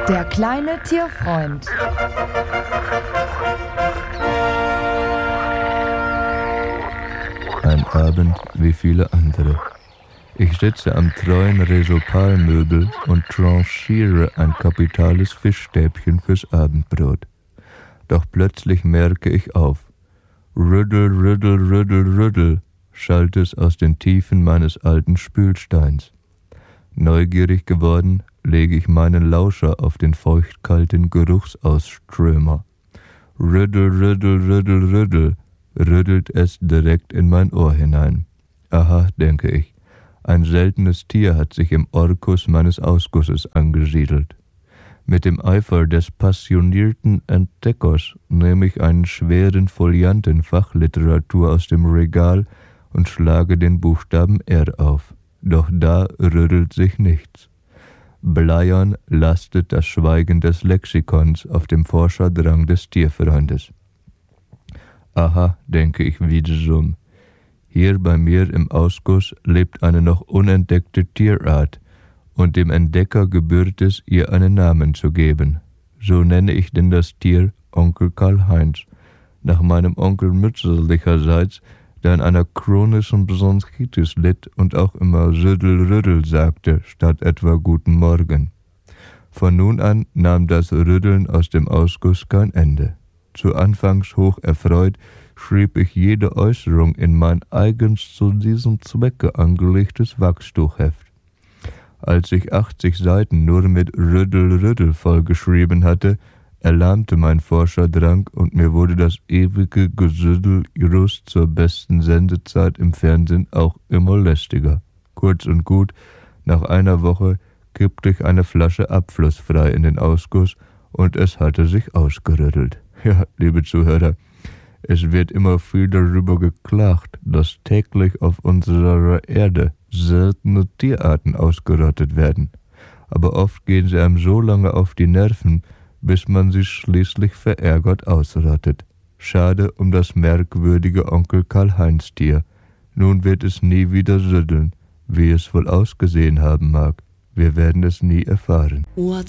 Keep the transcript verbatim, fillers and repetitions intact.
Der kleine Tierfreund. Ein Abend wie viele andere. Ich sitze am treuen Resopalmöbel und tranchiere ein kapitales Fischstäbchen fürs Abendbrot. Doch plötzlich merke ich auf. Rüddel, rüddel, rüddel, rüddel, schallt es aus den Tiefen meines alten Spülsteins. Neugierig geworden, lege ich meinen Lauscher auf den feuchtkalten Geruchsausströmer. Rüddel, rüddel, rüddel, rüddel, rüttelt es direkt in mein Ohr hinein. Aha, denke ich, ein seltenes Tier hat sich im Orkus meines Ausgusses angesiedelt. Mit dem Eifer des passionierten Entdeckers nehme ich einen schweren Folianten Fachliteratur aus dem Regal und schlage den Buchstaben R auf. Doch da rüttelt sich nichts. Bleiern lastet das Schweigen des Lexikons auf dem Forscherdrang des Tierfreundes. Aha, denke ich wiederum. Hier bei mir im Ausguss lebt eine noch unentdeckte Tierart, und dem Entdecker gebührt es, ihr einen Namen zu geben. So nenne ich denn das Tier Onkel Karl-Heinz, nach meinem Onkel mütterlicherseits, der an einer chronischen Bronchitis litt und auch immer Rüddel-Rüddel sagte, statt etwa Guten Morgen. Von nun an nahm das Rüddeln aus dem Ausguss kein Ende. Zu Anfangs hoch erfreut schrieb ich jede Äußerung in mein eigens zu diesem Zwecke angelegtes Wachstuchheft. Als ich achtzig Seiten nur mit Rüddel-Rüddel vollgeschrieben hatte, erlahmte mein Forscherdrang und mir wurde das ewige Gesüddel just zur besten Sendezeit im Fernsehen auch immer lästiger. Kurz und gut, nach einer Woche kippte ich eine Flasche abflussfrei in den Ausguss und es hatte sich ausgerüttelt. Ja, liebe Zuhörer, es wird immer viel darüber geklagt, dass täglich auf unserer Erde seltene Tierarten ausgerottet werden. Aber oft gehen sie einem so lange auf die Nerven, bis man sie schließlich verärgert ausrottet. Schade um das merkwürdige Onkel Karl-Heinz-Tier. Nun wird es nie wieder rütteln, wie es wohl ausgesehen haben mag. Wir werden es nie erfahren. What